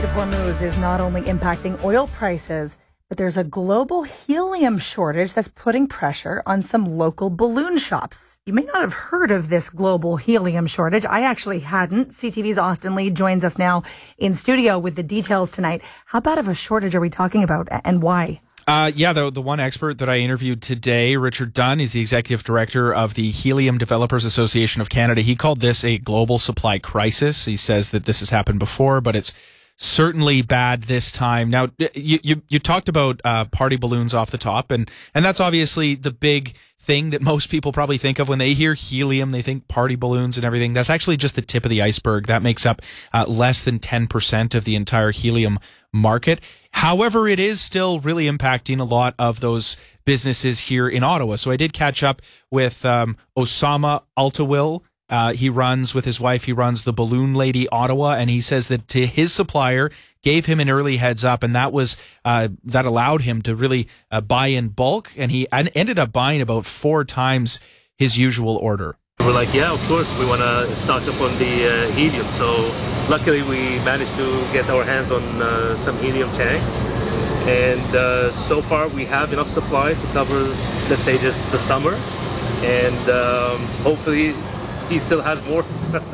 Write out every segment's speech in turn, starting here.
Hormuz is not only impacting oil prices, but there's a global helium shortage that's putting pressure on some local balloon shops. You may not have heard of this global helium shortage. I actually hadn't. CTV's Austin Lee joins us now in studio with the details tonight. How bad of a shortage are we talking about and why? The one expert that I interviewed today, Richard Dunn, is the executive director of the Helium Developers Association of Canada. He called this a global supply crisis. He says that this has happened before, but it's certainly bad this time. Now, you talked about party balloons off the top, and that's obviously the big thing that most people probably think of when they hear helium. They think party balloons and everything. That's actually just the tip of the iceberg. That makes up less than 10% of the entire helium market. However, it is still really impacting a lot of those businesses here in Ottawa. So I did catch up with Osama Altawil. He runs with his wife. He runs the Balloon Lady Ottawa, and he says that to his supplier gave him an early heads up, and that was that allowed him to really buy in bulk, and he ended up buying about 4 times his usual order. We're like, yeah, of course, we want to stock up on the helium. So luckily we managed to get our hands on some helium tanks. And so far we have enough supply to cover, let's say, just the summer. And hopefully he still has more.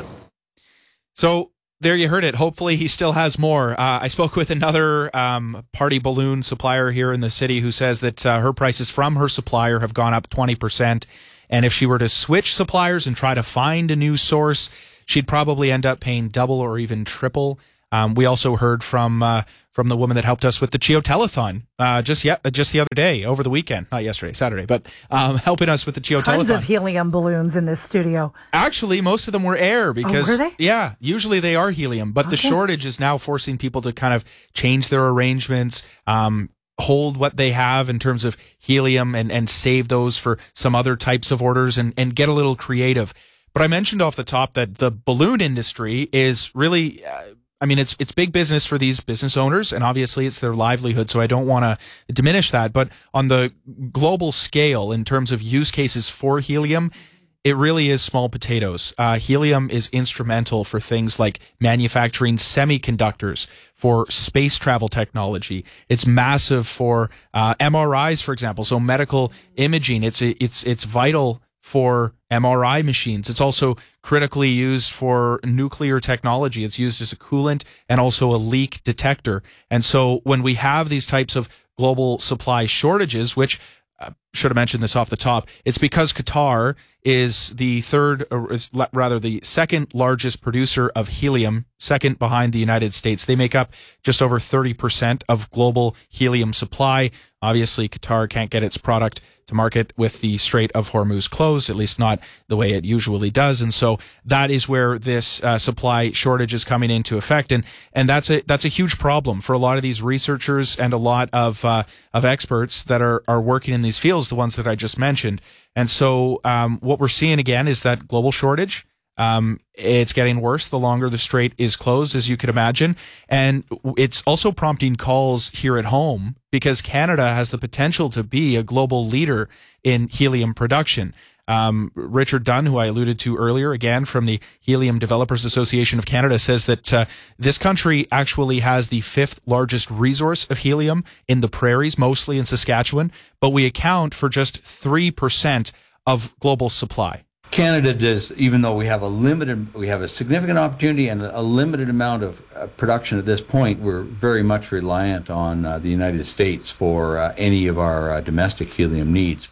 So there you heard it. Hopefully he still has more. I spoke with another party balloon supplier here in the city who says that her prices from her supplier have gone up 20%. And if she were to switch suppliers and try to find a new source, she'd probably end up paying double or even triple. We also heard from the woman that helped us with the Chio Telethon just the other day, over the weekend, not yesterday, Saturday, but helping us with the Chio Telethon. Tons of helium balloons in this studio. Actually, most of them were air because, were they? Yeah, usually they are helium, but the shortage is now forcing people to kind of change their arrangements, hold what they have in terms of helium and save those for some other types of orders and get a little creative. But I mentioned off the top that the balloon industry is really, it's big business for these business owners, and obviously it's their livelihood, so I don't want to diminish that. But on the global scale, in terms of use cases for helium, it really is small potatoes. Helium is instrumental for things like manufacturing semiconductors, for space travel technology. It's massive for MRIs, for example. So medical imaging, it's vital for MRI machines. It's also critically used for nuclear technology. It's used as a coolant and also a leak detector. And so when we have these types of global supply shortages, which should have mentioned this off the top, it's because Qatar is the second largest producer of helium, second behind the United States. They make up just over 30% of global helium supply. Obviously, Qatar can't get its product to market with the Strait of Hormuz closed, at least not the way it usually does. And so that is where this supply shortage is coming into effect. And that's a huge problem for a lot of these researchers and a lot of experts that are working in these fields, the ones that I just mentioned. And so what we're seeing again is that global shortage. It's getting worse the longer the strait is closed, as you could imagine. And it's also prompting calls here at home because Canada has the potential to be a global leader in helium production. Richard Dunn, who I alluded to earlier, again from the Helium Developers Association of Canada, says that this country actually has the 5th largest resource of helium in the prairies, mostly in Saskatchewan, but we account for just 3% of global supply. Canada does, even though we have a significant opportunity and a limited amount of production at this point, we're very much reliant on the United States for any of our domestic helium needs.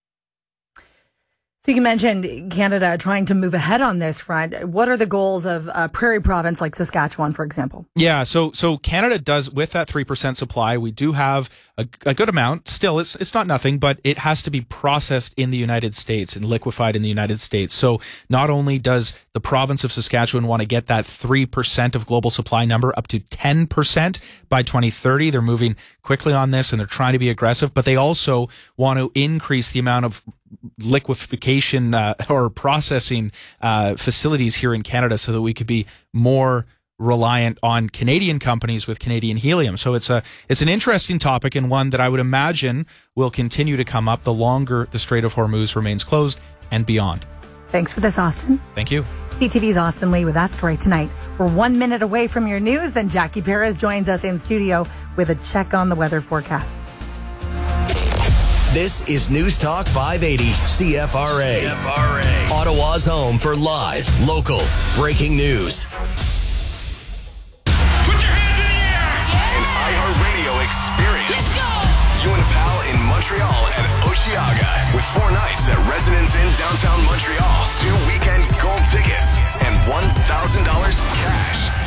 So you mentioned Canada trying to move ahead on this front. What are the goals of a prairie province like Saskatchewan, for example? Yeah, so Canada does, with that 3% supply, we do have a good amount. Still, it's not nothing, but it has to be processed in the United States and liquefied in the United States. So not only does the province of Saskatchewan want to get that 3% of global supply number up to 10% by 2030, they're moving quickly on this and they're trying to be aggressive, but they also want to increase the amount of liquefaction or processing facilities here in Canada so that we could be more reliant on Canadian companies with Canadian helium. So it's an interesting topic and one that I would imagine will continue to come up the longer the Strait of Hormuz remains closed and beyond. Thanks for this, Austin. Thank you. CTV's Austin Lee with that story tonight. We're 1 minute away from your news. Then Jackie Perez joins us in studio with a check on the weather forecast. This is News Talk 580 CFRA. Ottawa's home for live, local, breaking news. Put your hands in the air! An iHeartRadio experience. Let's go! You and a pal in Montreal and Oshiaga with 4 nights at Residence Inn downtown Montreal, 2 weekend gold tickets, and $1,000 cash.